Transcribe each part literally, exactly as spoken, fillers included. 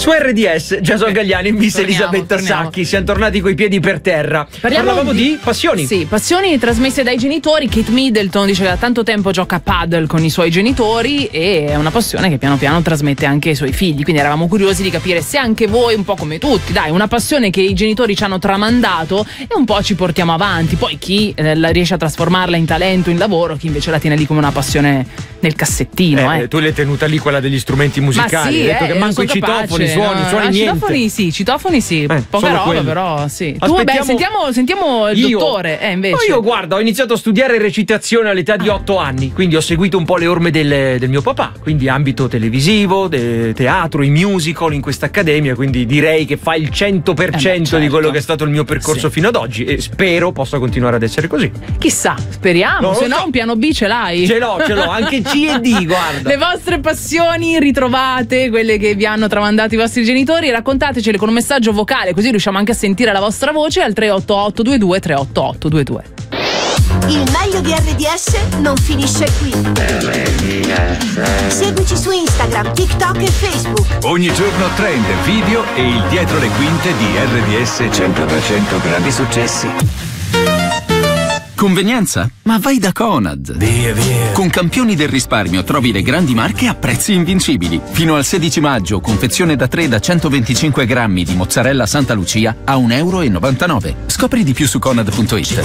Su R D S, Jason Gagliani in vista Torniamo, Elisabetta torniamo. Sacchi, siamo tornati coi piedi per terra. Parliamo Parlavamo di, di passioni. Sì, passioni trasmesse dai genitori. Kate Middleton dice che da tanto tempo gioca a paddle con i suoi genitori e è una passione che piano piano trasmette anche ai suoi figli. Quindi eravamo curiosi di capire se anche voi, un po' come tutti, dai, una passione che i genitori ci hanno tramandato e un po' ci portiamo avanti. Poi chi eh, la riesce a trasformarla in talento, in lavoro, chi invece la tiene lì come una passione nel cassettino. Eh, Eh. Tu l'hai tenuta lì quella degli strumenti musicali. Ma sì, hai detto eh, che manco i sono citofoni capace, suoni, no? suoni Ah, niente. Citofoni sì, citofoni sì, Eh, poca solo roba quello. però sì. Tu vabbè, Aspettiamo- sentiamo, sentiamo il Io? dottore, eh invece. Ma io guarda, ho iniziato a studiare recitazione all'età di otto anni, quindi ho seguito un po' le orme del, del mio papà, quindi ambito televisivo, de- teatro, i musical in questa accademia, quindi direi che fa il cento per cento Eh beh, certo. di quello che è stato il mio percorso Sì. fino ad oggi e spero possa continuare ad essere così. Chissà, speriamo, Non lo se no so. un piano B ce l'hai. Ce l'ho, ce l'ho, anche C e D, guarda. Le vostre passioni ritrovate, quelle che vi hanno tramandato i vostri genitori, raccontatecele con un messaggio vocale, così riusciamo anche a sentire la vostra voce al tre otto otto due due tre otto otto due due. Il meglio di R D S non finisce qui. Seguici su Instagram, TikTok e Facebook. Ogni giorno trend, video e il dietro le quinte di R D S cento per cento grandi successi. Convenienza? Ma vai da Conad. Via, via. Con Campioni del risparmio trovi le grandi marche a prezzi invincibili. Fino al sedici maggio, confezione da tre da centoventicinque grammi di mozzarella Santa Lucia a un euro e novantanove. Scopri di più su conad punto it.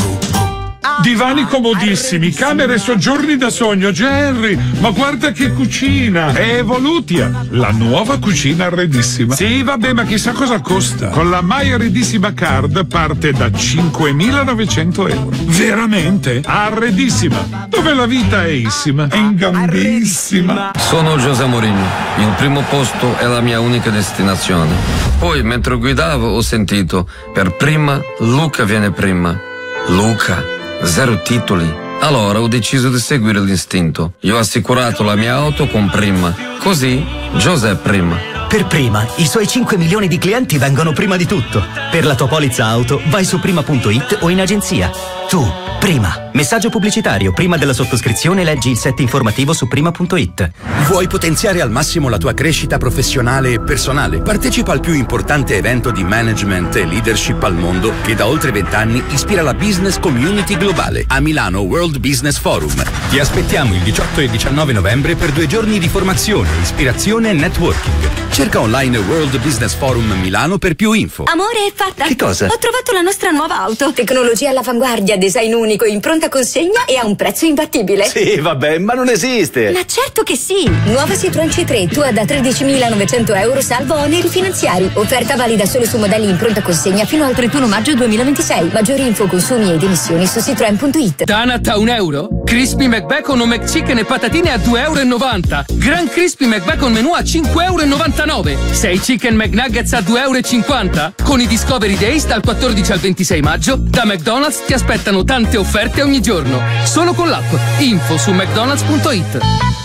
Divani comodissimi, camere e soggiorni da sogno. Jerry, ma guarda che cucina! È Evolutia, la nuova cucina arredissima. Sì, vabbè, ma chissà cosa costa. Con la My Arredissima Card parte da cinquemilanovecento euro. Veramente? Arredissima, dove la vita è issima, è in gambissima. Sono José Mourinho, il primo posto è la mia unica destinazione. Poi, mentre guidavo, ho sentito, per prima, Luca viene prima. Luca, zero titoli. Allora ho deciso di seguire l'istinto. Io ho assicurato la mia auto con Prima. Così, José prima. Per Prima, i suoi cinque milioni di clienti vengono prima di tutto. Per la tua polizza auto, vai su prima punto it o in agenzia. Tu, Prima. Messaggio pubblicitario. Prima della sottoscrizione leggi il set informativo su prima punto it. Vuoi potenziare al massimo la tua crescita professionale e personale? Partecipa al più importante evento di management e leadership al mondo che da oltre vent'anni ispira la business community globale, a Milano World Business Forum. Ti aspettiamo il diciotto e diciannove novembre per due giorni di formazione, ispirazione e networking. Cerca online World Business Forum Milano per più info. Amore, è fatta. Che cosa? Ho trovato la nostra nuova auto. Tecnologia all'avanguardia, design unico, in pronta consegna e a un prezzo imbattibile. Sì, vabbè, ma non esiste. Ma certo che sì! Nuova Citroën C tre, tua da tredicimilanovecento euro salvo oneri finanziari. Offerta valida solo su modelli in pronta consegna fino al trentuno maggio duemilaventisei. Maggiori info, consumi ed emissioni su citroen punto it. Tanat a un euro? Crispy McBacon o McChicken e patatine a due euro e novanta. Gran Crispy McBacon menù a cinque euro e novantanove. sei Chicken McNuggets a due euro e cinquanta. Con i Discovery Days dal quattordici al ventisei maggio, da McDonald's ti aspettano tante offerte ogni giorno. Solo con l'app. Info su mcdonalds punto it.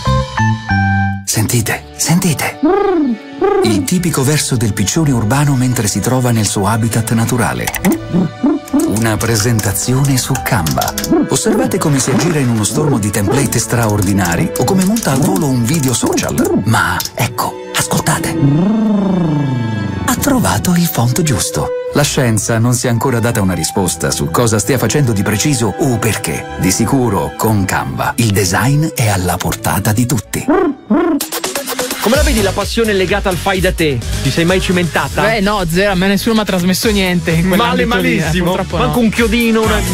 Sentite, sentite. Il tipico verso del piccione urbano mentre si trova nel suo habitat naturale. Una presentazione su Canva. Osservate come si aggira in uno stormo di template straordinari o come monta al volo un video social. Ma ecco, ascoltate. Ha trovato il font giusto. La scienza non si è ancora data una risposta su cosa stia facendo di preciso o perché. Di sicuro, con Canva, il design è alla portata di tutti. Come la vedi la passione legata al fai da te? Ti sei mai cimentata? Beh no, zero, a me nessuno mi ha trasmesso niente in Male quell'ambito lì, eh, malissimo. purtroppo Manco no. un chiodino, una